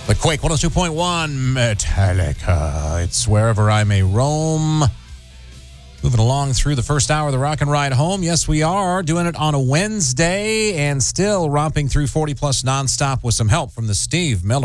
The Quake 102.1 Metallica. It's Wherever I May Roam. Moving along through the first hour of the Rock and Ride Home. Yes, we are doing it on a Wednesday and still romping through 40 plus nonstop with some help from the Steve Miller